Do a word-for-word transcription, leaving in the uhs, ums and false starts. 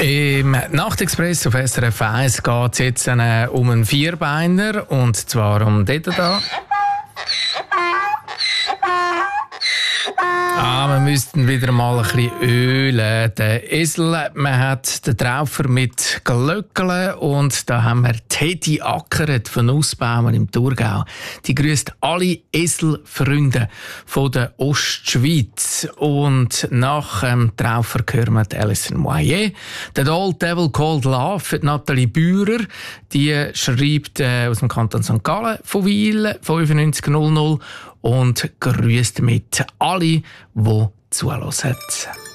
Im Nachtexpress auf S R F eins geht es jetzt äh, um einen Vierbeiner, und zwar um den da. Ah, wir müssten wieder mal ein bisschen ölen. Der Esel, man hat den Traufer mit Glöckeln, und da haben wir Teddy Ackeret von Nussbaumer im Thurgau. Die grüßt alle Eselfreunde von der Ostschweiz. Und nach dem Traufer hören wir Alison Moyet. «The Old Devil Called Love» für Nathalie Bührer. Die schreibt äh, aus dem Kanton Sankt Gallen von Wil fünfundneunzig null null und grüßt mit alle, die zuhören.